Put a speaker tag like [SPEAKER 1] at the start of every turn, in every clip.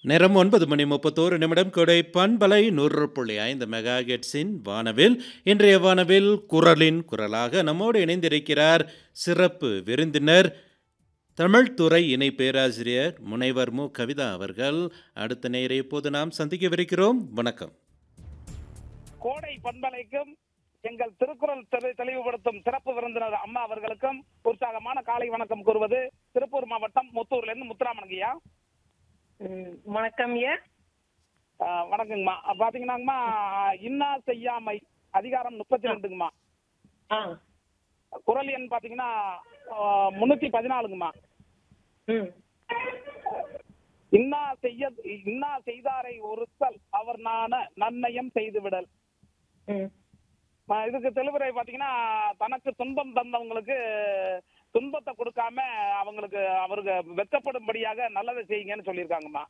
[SPEAKER 1] நேரம் 9:31 கொடை பண்பலை 100.5 மெகா ஹெர்ட்ஸின் வானவில். இன்றைய வானவில் குரலின் குரலாக நம்மோடு இணைந்திருக்கிறார் சிறப்பு விருந்தினர் தமிழ்துறை இணை பேராசிரியர் முனைவர் மு கவிதா அவர்கள். அடுத்த நேரை இப்போது நாம் சந்திக்கவிருக்கிறோம். வணக்கம்.
[SPEAKER 2] கோடை பண்பலைக்கும் எங்கள் திருக்குறள் தெளிவுபடுத்தும் சிறப்பு விருந்தினர் அம்மா அவர்களுக்கும் உற்சாகமான காலை வணக்கம் கூறுவது திருப்பூர் மாவட்டம் முத்தூர்ல இருந்து முத்துராமனுங்கய்யா.
[SPEAKER 3] வணக்கம் ஐயா.
[SPEAKER 2] வணக்கங்கம்மா. பாத்தீங்கன்னாங்கம்மா, இன்னா செய்யாமை அதிகாரம் 32ங்கம்மா. குரல் எண் பாத்தீங்கன்னா 314ங்கம்மா. இன்னா செய்தாரை ஒருத்தல் அவர் நாண நன்னயம் செய்து விடல். இதுக்கு தெளிவுரை பாத்தீங்கன்னா, தனக்கு துன்பம் தந்தவங்களுக்கு துன்பத்தை கொடுக்காம அவருக்கு வெட்கப்படும்படியாக நல்லதை செய்யுங்கன்னு சொல்லியிருக்காங்கம்மா.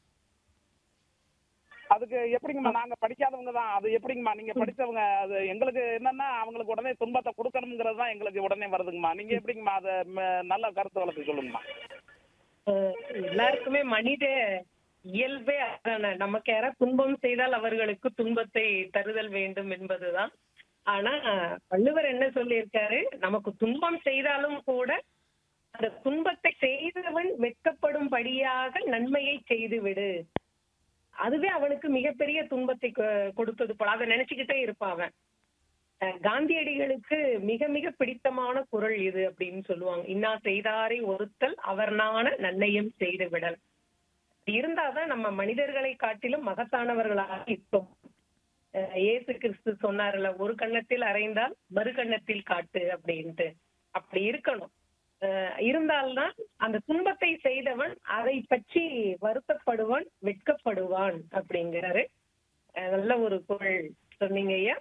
[SPEAKER 2] அதுக்கு எப்படிங்கம்மா, நாங்க படிக்காதவங்க தான், அது எப்படிங்கம்மா நீங்க படிச்சவங்க, அது எங்களுக்கு என்னன்னா அவங்களுக்கு உடனே துன்பத்தை கொடுக்கணுங்கிறது தான் எங்களுக்கு உடனே வருதுங்கம்மா. நீங்க எப்படிங்கம்மா அதை நல்ல கருத்து வளர்த்து சொல்லுங்கம்மா.
[SPEAKER 3] எல்லாருக்குமே மனித இயல்பே அதான, நமக்கு யாராவது துன்பம் செய்தால் அவர்களுக்கு துன்பத்தை தருதல் வேண்டும் என்பதுதான். ஆனா வள்ளுவர் என்ன சொல்லியிருக்காரு, நமக்கு துன்பம் செய்தாலும் கூட அந்த துன்பத்தை செய்தவன் வெட்கப்படும்படியாக நன்மையை செய்து விடு. அதுவே அவனுக்கு மிகப்பெரிய துன்பத்தை கொடுத்தது போல அதை நினைச்சுக்கிட்டே இருப்பான் அவன். காந்தியடிகளுக்கு மிக மிக பிடித்தமான குறள் இது அப்படின்னு சொல்லுவாங்க. இன்னா செய்தாரை ஒருத்தல் அவர் நாண நன்னயம் செய்து விடல். இருந்தாதான் நம்ம மனிதர்களை காட்டிலும் மகத்தானவர்களாக இருப்போம். இயேசு கிறிஸ்து சொன்னார்ல, ஒரு கன்னத்தில் அறைந்தால் மறு கன்னத்தில் காட்டு அப்படின்ட்டு. அப்படி இருக்கணும். இருந்தால்தான் அந்த துன்பத்தை செய்தவன் அதை பற்றி வருத்தப்படுவான், வெட்கப்படுவான் அப்படிங்கிறாரு. நல்ல ஒரு குறள் சொன்னீங்க ஐயா.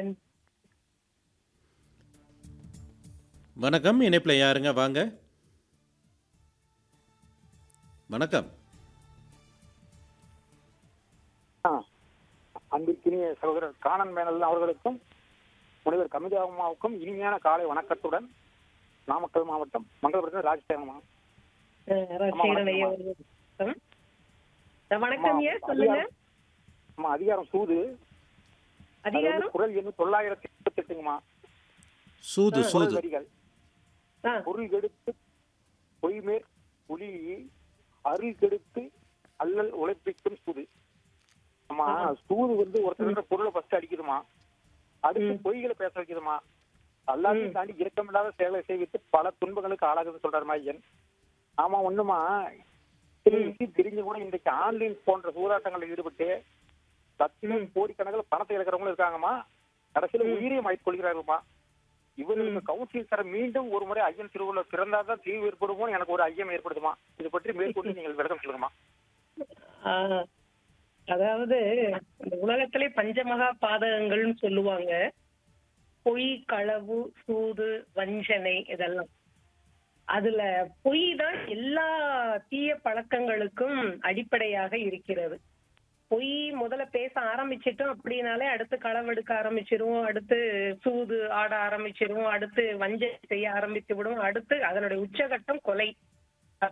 [SPEAKER 1] வணக்கம். இணைப்பில் யாருங்க? வாங்க. வணக்கம்.
[SPEAKER 4] அன்பிற்கினிய சகோதரர் காணன் மேனல் அவர்களுக்கும் முனைவர் கவிதா அம்மாவுக்கும் இனிமையான காலை வணக்கத்துடன் நாமக்கல் மாவட்டம் மங்களபுரத்தில் ராஜசேகரமா. அதிகாரம் சூது. குரல் எண் 988ங்கம்மா.
[SPEAKER 1] சூது சூது
[SPEAKER 4] வரிகள். பொருள் கெடுத்து பொய்மேற் புலி அருள் கெடுத்து அல்லல் உழைப்பிக்கும் சூது. ஆமா, சூது ஒருத்தர் பொருளை ஃபர்ஸ்ட் அடிக்குதுமா, அடுத்து பொய்களை பேச வைக்குதுமா, எல்லாத்தையும் தாண்டி இரக்கமில்லாத செயலை செய்வித்து பல துன்பங்களுக்கு ஆளாகுதுன்னு சொல்றாரு ஐயன். ஆமா ஒண்ணுமா, தெரிஞ்சு கூட இன்றைக்கு ஆன்லைன் போன்ற சூதாட்டங்களில் ஈடுபட்டு லட்சம் கோடிக்கணக்கில் பணத்தை இழக்கிறவங்களும் இருக்காங்கம்மா. கடைசியில உயிரியம் ஆய்வு கொள்கிறார்கள்மா. இவர்களுக்கு கவுன்சில் தர மீண்டும் ஒரு முறை ஐயன் திருவுள்ள பிறந்தாதான் தீர்வு ஏற்படுமோ எனக்கு ஒரு ஐயம் ஏற்படுதுமா. இது பற்றி மேற்கொண்டு நீங்கள் விளக்கம் சொல்லுங்கம்மா.
[SPEAKER 3] அதாவது இந்த உலகத்திலே பஞ்சமகா பாதகங்கள்னு சொல்லுவாங்க. பொய், களவு, சூது, வஞ்சனை, இதெல்லாம். அதுல பொய் தான் எல்லா தீய பழக்கங்களுக்கும் அடிப்படையாக இருக்கிறது. பொய் முதல்ல பேச ஆரம்பிச்சிட்டோம் அப்படின்னாலே அடுத்து களவெடுக்க ஆரம்பிச்சிருவோம், அடுத்து சூது ஆட ஆரம்பிச்சிருவோம், அடுத்து வஞ்சனை செய்ய ஆரம்பித்து விடுவோம், அடுத்து அதனுடைய உச்சகட்டம் கொலை.